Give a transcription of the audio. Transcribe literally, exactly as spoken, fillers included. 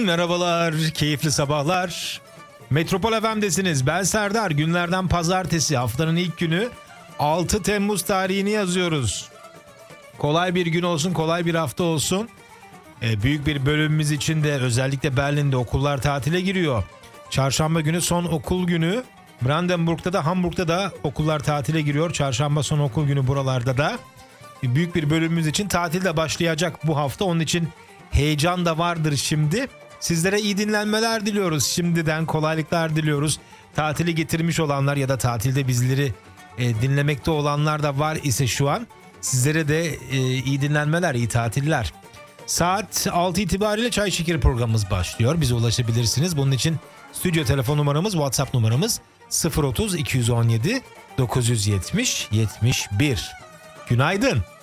Merhabalar, keyifli sabahlar. Metropol F M'desiniz. Ben Serdar. Günlerden pazartesi, haftanın ilk günü. altı Temmuz tarihini yazıyoruz. Kolay bir gün olsun, kolay bir hafta olsun. Ee, büyük bir bölümümüz için de özellikle Berlin'de okullar tatile giriyor. Çarşamba günü son okul günü. Brandenburg'da da Hamburg'da da okullar tatile giriyor. Çarşamba son okul günü buralarda da. Büyük bir bölümümüz için tatil de başlayacak bu hafta. Onun için heyecan da vardır şimdi. Sizlere iyi dinlenmeler diliyoruz. Şimdiden kolaylıklar diliyoruz. Tatili getirmiş olanlar ya da tatilde bizleri e, dinlemekte olanlar da var ise şu an. Sizlere de e, iyi dinlenmeler, iyi tatiller. Saat altı itibariyle Çay Şekeri programımız başlıyor. Bize ulaşabilirsiniz. Bunun için stüdyo telefon numaramız, WhatsApp numaramız sıfır otuz iki yüz on yedi dokuz yüz yetmiş yetmiş bir. Günaydın.